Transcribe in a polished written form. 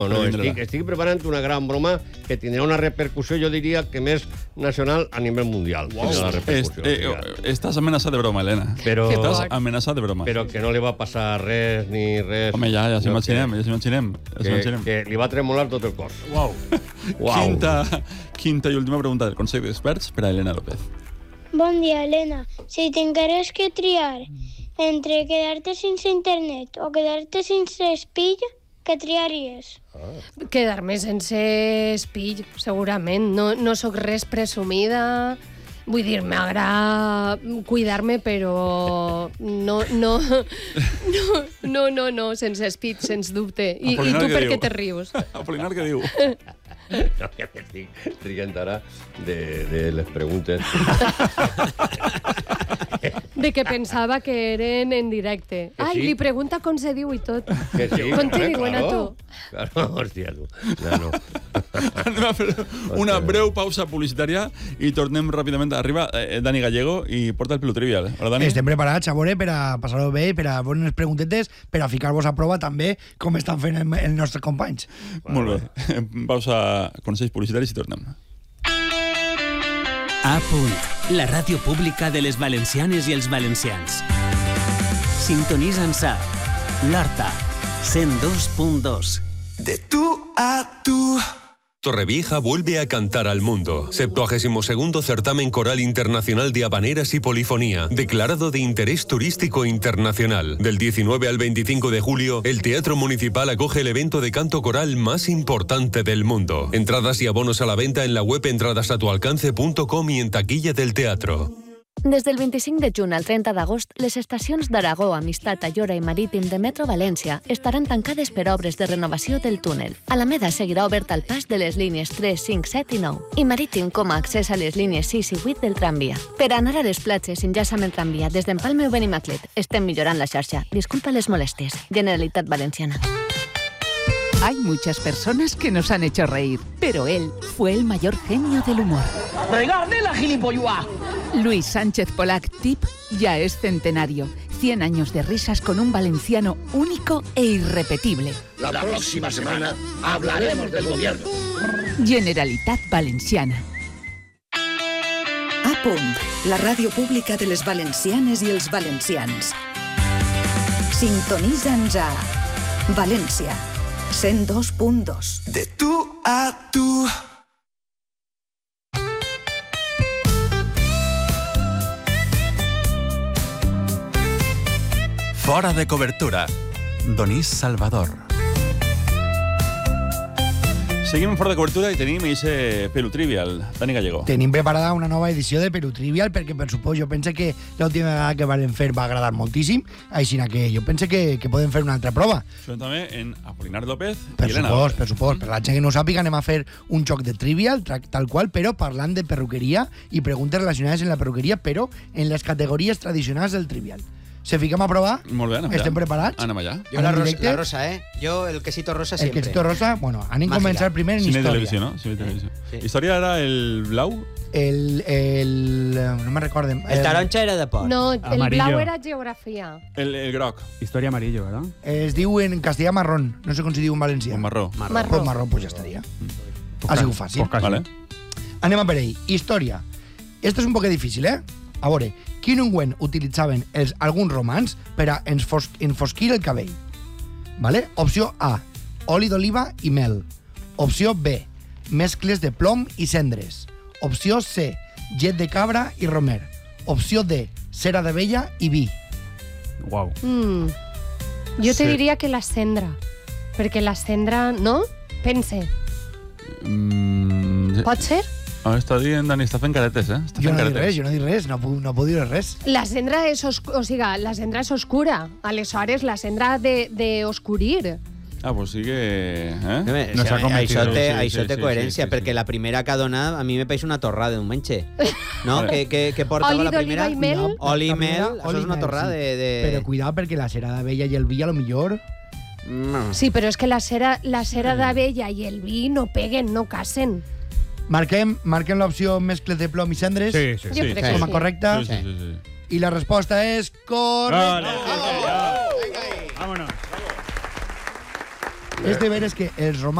No, estic preparant una gran broma que tindrà una repercussió, jo diria, que més nacional a nivell mundial. Wow. Estàs amenaçat de broma, Helena. Estàs amenaçat de broma. Però que no li va passar res ni res. Home, ja s'imaginem. Que li va tremolar tot el cos. Uau. Quinta i última pregunta del Consell d'Experts per a Helena López. Bon dia, Helena. Si tingueres que triar entre quedar-te sense internet o quedar-te sense espill, què triaries? Quedar-me sense espill, segurament. No sóc res presumida. Vull dir, m'agrada cuidar-me, però no, sense espill, sens dubte. I tu per què te rius? Apolinar, què diu? No, que m'estic rient ara de les preguntes. De que pensava que eren en directe. Ai, li pregunta com se diu i tot. Que sí, com te diuen a tu? Claro, hòstia, tu. Ja no. Anem a fer una breu pausa publicitària i tornem ràpidament. Arriba Dani Gallego i porta el Pelu Trivial. Hola, Dani. Estem preparats, a veure, per a passar-ho bé, per a veure unes preguntetes, per a ficar-vos a prova també com estan fent els nostres companys. Molt bé. Pausa, consells publicitaris i tornem. A punt, la ràdio pública de les valencianes i els valencians. Sintonitza'ns a l'Horta, 102.2. De tú a tú. Torrevieja vuelve a cantar al mundo. 72º Certamen Coral Internacional de Habaneras y Polifonía, declarado de interés turístico internacional. Del 19 al 25 de julio, el Teatro Municipal acoge el evento de canto coral más importante del mundo. Entradas y abonos a la venta en la web entradasatualcance.com y en taquilla del teatro. Des del 25 de juny al 30 d'agost, les estacions d'Aragó, Amistat, Ayora i Marítim de Metro València estaran tancades per obres de renovació del túnel. Alameda seguirà obert al pas de les línies 3, 5, 7 i 9, i Marítim com a accés a les línies 6 i 8 del tramvia. Per anar a les platges, enllaça amb el tramvia des d'Empalme o Benimaclet. Estem millorant la xarxa. Disculpa les molèsties. Generalitat Valenciana. Hay muchas personas que nos han hecho reír, pero él fue el mayor genio del humor. ¡Regarde la gilipollua! Luis Sánchez Polac Tip ya es centenario. 100 años de risas con un valenciano único e irrepetible. La próxima semana hablaremos del gobierno. Generalitat Valenciana. A punt, la ràdio pública de les valencianes i els valencians. Sintonitza'ns a València, 102.2. De tú a tú. Fora de cobertura. Donís Salvador. Seguim fora de cobertura i tenim aquest Pelu Trivial. Dani Gallego. Tenim preparada una nova edició de Pelu Trivial perquè, per supòs, jo penso que l'última vegada que vam fer va agradar moltíssim, així que jo penso que podem fer una altra prova. Això també en Apolinar López per i Helena. Per supòs. Per la gent que no sàpiga, anem a fer un joc de Trivial, tal qual, però parlant de perruqueria i preguntes relacionades amb la perruqueria, però en les categories tradicionals del Trivial. Se fiquem a provar? Molt bé, anem Estem preparats? Anem allà. Jo la rosa, Jo el quesito rosa siempre. El quesito rosa, bueno, anem a començar primer en història. Televisió, no? Cine televisió. Sí. Història era el blau? No me recordem. El taronja era de por. No, el Amarillo. blau era geografia. El groc. Història amarillo, ¿verdad? Es diu en castellà marrón. No sé com se diu en valencià. Marró. Pues marrón, pues ja estaria. Ha sigut fàcil. Vale. Anem a per ell. Història. Esto és un poc difícil, A veure, quin ungüent utilitzaven alguns romans per a enfosquir el cabell? Vale? Opció A, oli d'oliva i mel. Opció B, mescles de plom i cendres. Opció C, llet de cabra i romer. Opció D, cera d'abella i vi. Uau. Jo te diria que la cendra, perquè la cendra, no? Pense. Pot ser? Està dient, Dani, està fent caretes, Jo no dic res, no puc dir res. La cendra és oscura. Aleshores, la cendra d'oscurir. Pues sí que... No això té coherència, perquè la primera que ha donat a mi me pareix una torrada d'un menxe. No? Què portava la primera? Oli d'oliva i mel. Oli i mel, això és una torrada de... Però cuidado, perquè la cera d'abella i el vi a lo millor... Sí, però és que la cera d'abella i el vi no peguen, no casen. Marquem l'opció mescles de plom i cendres? Sí. Jo crec que com a sí. correcta? Sí. I la resposta és correcta. Vámonos. És de veres que els romans